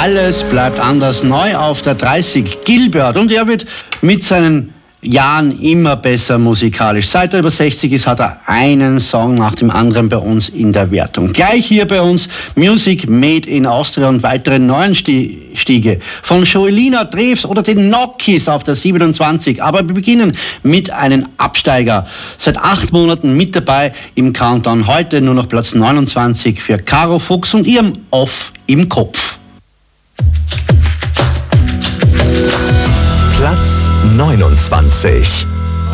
Alles bleibt anders, neu auf der 30, Gilbert. Und er wird mit seinen Jahren immer besser musikalisch. Seit er über 60 ist, hat er einen Song nach dem anderen bei uns in der Wertung. Gleich hier bei uns Music Made in Austria und weitere Neuanstiege von Joelina Drews oder den Nokis auf der 27. Aber wir beginnen mit einem Absteiger. Seit 8 Monaten mit dabei im Countdown. Heute nur noch Platz 29 für Caro Fuchs und ihrem Off im Kopf. Platz 29.